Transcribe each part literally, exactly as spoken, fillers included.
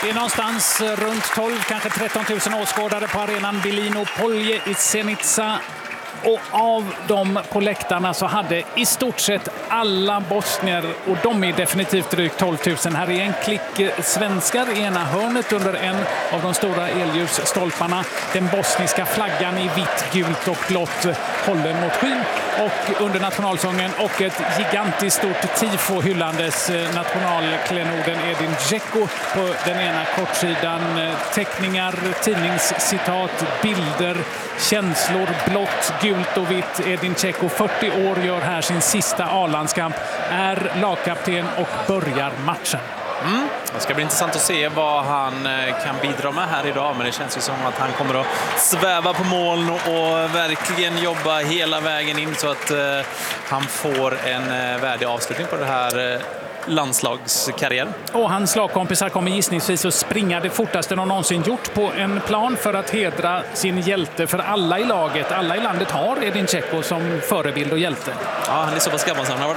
Det är någonstans runt tolv, kanske tretton tusen åskådare på arenan Bilino Polje i Zenica. Och av dem på läktarna så hade i stort sett alla bosnier, och de är definitivt drygt tolv tusen. Här är en klick svenskar i ena hörnet under en av de stora elljusstolparna. Den bosniska flaggan i vitt, gult och blått hållen mot skyn. Och under nationalsången och ett gigantiskt stort tifo hyllandes nationalklenoden Edin Dzeko på den ena kortsidan. Teckningar, tidningscitat, bilder, känslor, blått, gult och vitt. Edin Dzeko, fyrtio år, gör här sin sista A-landskamp, är lagkapten och börjar matchen. Mm. Det ska bli intressant att se vad han kan bidra med här idag, men det känns ju som att han kommer att sväva på moln och verkligen jobba hela vägen in så att eh, han får en eh, värdig avslutning på det här eh, landslagskarriär. Och hans lagkompisar kommer gissningsvis att springa det fortaste de någonsin gjort på en plan för att hedra sin hjälte, för alla i laget, alla i landet har Edin Dzeko som förebild och hjälte. Ja, han är så pass gammal så han har varit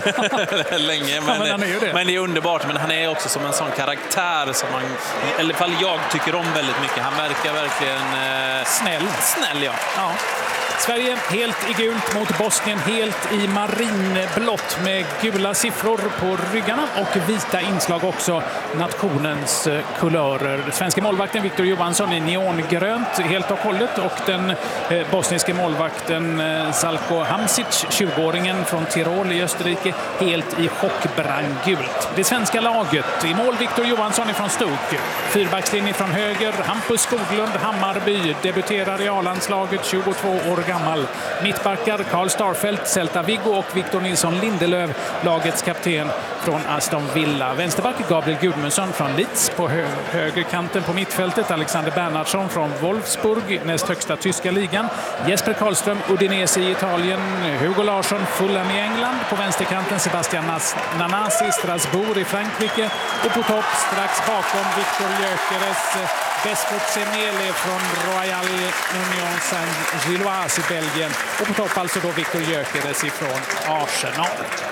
med länge, men, ja, men, är det. men det är underbart. Men han är också som en sån karaktär som man, i alla fall jag tycker om väldigt mycket. Han verkar verkligen eh, snäll. Snäll, ja. ja. Sverige helt i gult mot Bosnien helt i marinblått med gula siffror på ryggarna och vita inslag också, nationens kulörer. Svenska målvakten Viktor Johansson i neongrönt helt och hållet och den bosniska målvakten Zalko Hamsic, tjugoåringen från Tirol i Österrike, helt i chockbrandgult. Det svenska laget i mål Viktor Johansson från Stoke, fyrbackslinje från höger Hampus Skoglund, Hammarby, debuterar i A-landslaget, tjugotvå år gammal. Mittbackar Karl Starfelt, Celta Vigo och Victor Nilsson Lindelöf, lagets kapten från Aston Villa. Vänsterback Gabriel Gudmundsson från Leeds, på hö högerkanten på mittfältet Alexander Bernhardsson från Wolfsburg, näst högsta tyska ligan. Jesper Karlström, Udinese i Italien. Hugo Larsson, Fulham i England. På vänsterkanten Sebastian Nanasi, Strasbourg i Frankrike. Och på topp strax bakom Victor Gyökeres, Besfort Semele från Royal Union Saint-Gilloise i Belgien. Och på topp alltså då Victor Gyökeres ifrån Arsenal.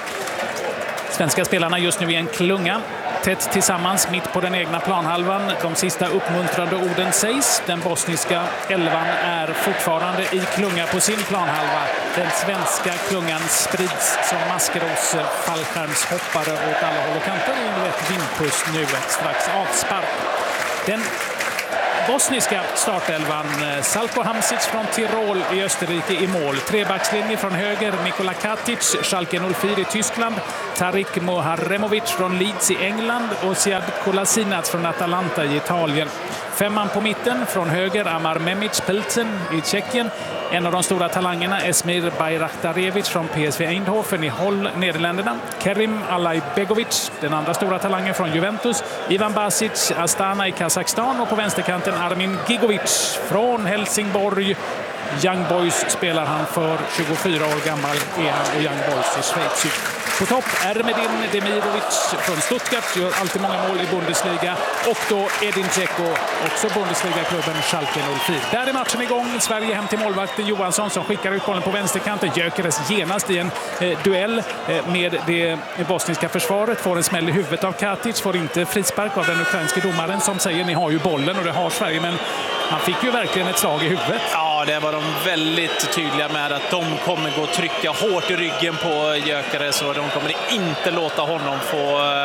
Svenska spelarna just nu i en klunga, tätt tillsammans mitt på den egna planhalvan. De sista uppmuntrande orden sägs. Den bosniska elvan är fortfarande i klunga på sin planhalva. Den svenska klungan sprids som maskros fallskärmshoppare åt alla håll och kanter i en lätt vindpust nu, ett strax avspark. Den bosniska startelvan, Zalko Hamsic från Tirol i Österrike i mål. Trebackslinje från höger, Nikola Katic, Schalke noll fyra i Tyskland. Tarik Moharemovic från Leeds i England och Sead Kolasinac från Atalanta i Italien. Femman på mitten från höger, Amar Memic Pilsen i Tjeckien. En av de stora talangerna, Esmir Bayraktarevic från P S V Eindhoven i Håll, Nederländerna. Kerim Alajbegovic, den andra stora talangen från Juventus. Ivan Basic, Astana i Kazakstan. Och på vänsterkanten Armin Gigovic från Helsingborg. Young Boys spelar han för, tjugofyra år gammal är han, och Young Boys i Schweiz. På topp Ermedin Demirovic från Stuttgart, gör alltid många mål i Bundesliga. Och då Edin Dzeko, också Bundesliga-klubben Schalke noll fyra. Där är matchen igång. Sverige hem till målvakten Johansson som skickar ut bollen på vänsterkanten. Gyökeres genast i en eh, duell eh, med det bosniska försvaret. Får en smäll i huvudet av Katic, får inte frispark av den ukrainske domaren som säger ni har ju bollen, och det har Sverige, men han fick ju verkligen ett slag i huvudet. Ja, det var de väldigt tydliga med, att de kommer gå och trycka hårt i ryggen på Gyökeres, så de kommer inte låta honom få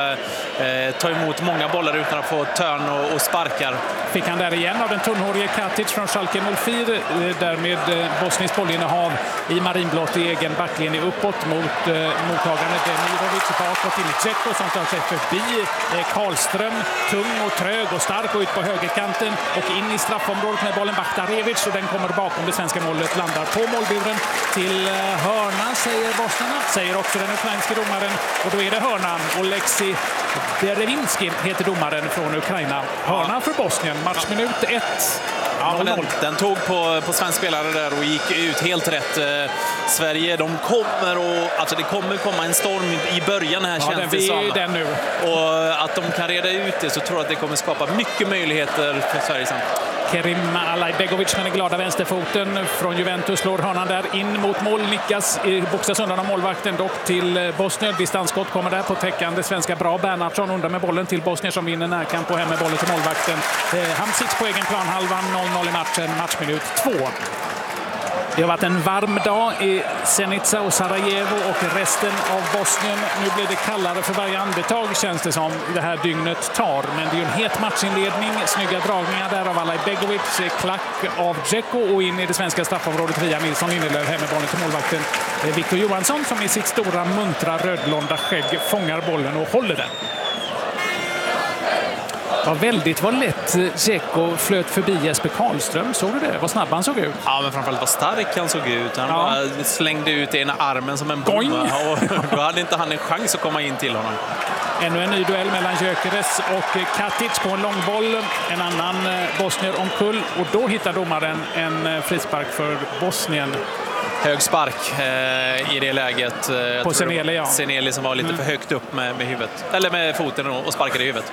eh, ta emot många bollar utan att få törn och, och sparkar. Fick han där igen av den tunnhårige Katic från Schalke noll fyra, eh, därmed eh, bosniskt bollinnehav i marinblått i egen backlinje uppåt mot eh, mottagande Demirovic, bakåt till Dzeko som tar sig förbi eh, Karlström, tung och trög och stark, och ut på högerkanten och in i straffområdet med bollen Bakhtarevic, och den kommer bakom det svenska målet, landar på målburen till eh, hörna, säger bosnierna, säger också den ukrainske domaren, och då är det hörnan. Oleksi Derevinski heter domaren från Ukraina. Hörna för Bosnien, matchminut ett. Ja, men den, den tog på, på svensk spelare där och gick ut helt rätt. Eh, Sverige, de kommer och alltså det kommer komma en storm i början här, ja, känns det som. Den nu. Och att de kan reda ut det, så tror jag att det kommer skapa mycket möjligheter för Sverige sen. Kerim Alajbegovic med den glada vänsterfoten från Juventus slår hörnan där in mot mål. Nickas, boxas undan av målvakten dock till Bosnien. Distansskott kommer där på täckande svenska bra. Bernhardsson undan med bollen till Bosnien som vinner närkamp och hem med bollen till målvakten. Eh, Hamsic på egen planhalvan, noll noll i matchen, matchminut två. Det har varit en varm dag i Zenica och Sarajevo och resten av Bosnien. Nu blir det kallare för varje andetag känns det som det här dygnet tar. Men det är ju en het matchinledning, snygga dragningar där av Alajbegovic, klack av Dzeko och in i det svenska straffområdet via Nilsson Lindelöf, hem med bollen till målvakten Victor Johansson som i sitt stora muntra rödblonda skägg fångar bollen och håller den. Ja, väldigt vad lätt Dzeko flöt förbi Jesper Karlström. Såg du det? Vad snabb han såg ut. Ja, men framförallt vad stark han såg ut. Han ja. bara slängde ut ena armen som en bomba. Och då hade inte han en chans att komma in till honom. Ännu en ny duell mellan Gyökeres och Katic på en långboll. En annan bosnier omkull. Och då hittar domaren en frispark för Bosnien. Hög spark eh, i det läget. På Seneli, ja. Seneli som var lite mm. för högt upp med, med huvudet. Eller med foten och sparkade i huvudet.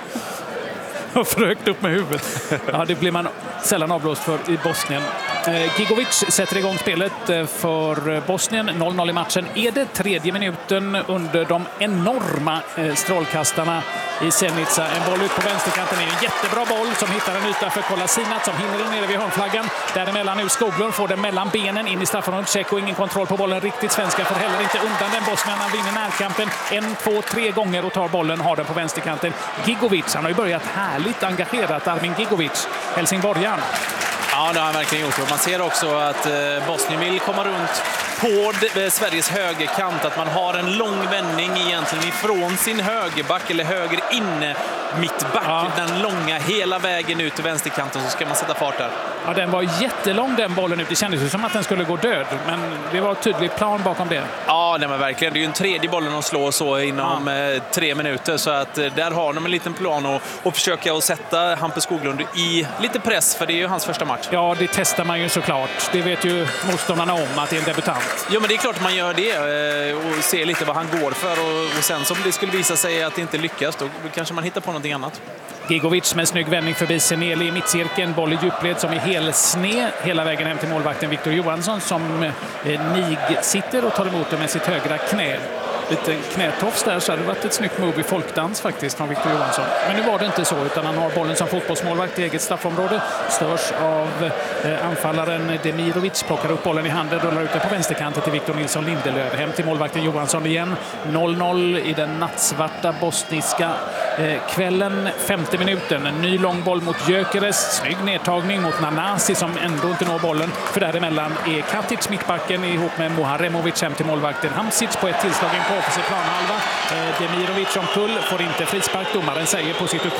För högt upp med huvudet. Ja, det blir man sällan avblåst för i Bosnien. Eh, Gigovic sätter igång spelet för Bosnien. noll noll i matchen. Är det tredje minuten under de enorma eh, strålkastarna i Zenica. En boll ut på vänsterkanten är en jättebra boll som hittar en yta för Kolasinac som hinner nere vid hörnflaggan. Däremellan nu Skoglund får den mellan benen in i straffområdet. Dzeko, ingen kontroll på bollen. Riktigt svenska får heller inte undan den. Bosnien vinner närkampen en, två, tre gånger och tar bollen, har den på vänsterkanten. Gigovic, han har ju börjat härligt engagerat. Armin Gigovic, helsingborgaren. Ja, det har han verkligen gjort. Man ser också att Bosnien vill komma runt på Sveriges högerkant. Att man har en lång vändning egentligen ifrån sin högerback eller höger inne mittback. Ja. Den långa hela vägen ut till vänsterkanten så ska man sätta fart där. Ja, den var jättelång den bollen ut. Det kändes ju som att den skulle gå död. Men det var tydlig plan bakom det. Ja, det var verkligen. Det är ju en tredje bollen att slå så inom ja. tre minuter. Så att där har de en liten plan och, och försöka att sätta Hampus Skoglund i lite press. För det är ju hans första match. Ja, det testar man ju såklart. Det vet ju motståndarna om att det är en debutant. Ja, men det är klart att man gör det och ser lite vad han går för. Och, och sen som det skulle visa sig att det inte lyckas, då kanske man hittar på någonting annat. Gigovic med en snygg vändning förbi Seneli i mittcirkeln. Boll i djupled som är helsned hela vägen hem till målvakten Victor Johansson som eh, nig sitter och tar emot det med sitt högra knä. Lite knätofs där så hade det varit ett snyggt move i folkdans faktiskt från Victor Johansson. Men nu var det inte så utan han har bollen som fotbollsmålvakt i eget straffområde. Störs av eh, anfallaren Demirovic, plockar upp bollen i handen, rullar ut den på vänsterkanten till Victor Nilsson Lindelöf. Hem till målvakten Johansson igen. noll noll i den nattsvarta bosniska eh, kvällen. Femte minuten. En ny lång boll mot Gyökeres. Snygg nedtagning mot Nanasi som ändå inte når bollen. För däremellan är Katic mittbacken ihop med Moharemovic hem till målvakten Hamsic på ett tillslag in på offensiv planhalva. Eh, Demirovic som kull får inte frispark. Domaren säger på sitt